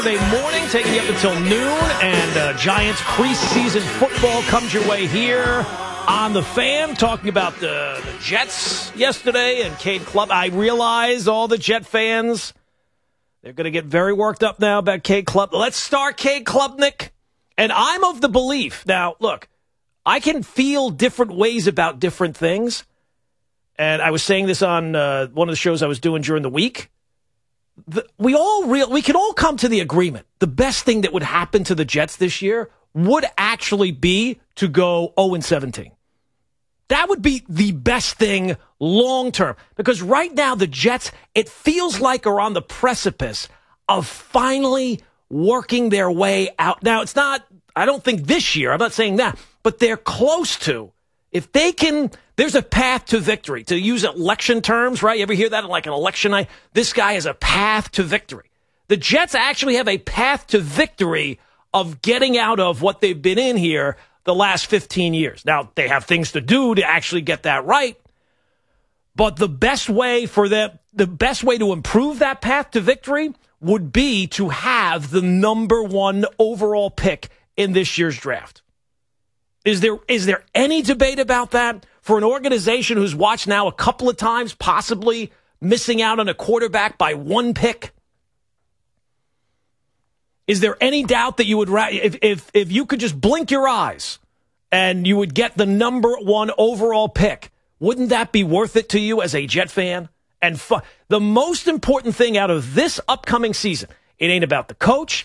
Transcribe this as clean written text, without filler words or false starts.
Saturday morning, taking you up until noon, and Giants preseason football comes your way here on The Fan, talking about the Jets yesterday and Cade Klubnik. I realize all the Jet fans, they're going to get very worked up now about Cade Klubnik. Let's start Cade Klubnik. And I'm of the belief, now, look, I can feel different ways about different things. And I was saying this on one of the shows I was doing during the week. We can all come to the agreement. The best thing that would happen to the Jets this year would actually be to go 0-17. That would be the best thing long term. Because right now the Jets, it feels like, are on the precipice of finally working their way out. Now, it's not, I don't think this year, I'm not saying that, but they're close to. If they can, there's a path to victory. To use election terms, right? You ever hear that like an election night? This guy has a path to victory. The Jets actually have a path to victory of getting out of what they've been in here the last 15 years. Now, they have things to do to actually get that right. But the best way for them, the best way to improve that path to victory would be to have the number one overall pick in this year's draft. Is there any debate about that? For an organization who's watched now a couple of times, possibly missing out on a quarterback by one pick? Is there any doubt that you would, if you could just blink your eyes and you would get the number one overall pick, wouldn't that be worth it to you as a Jet fan? And the most important thing out of this upcoming season, it ain't about the coach.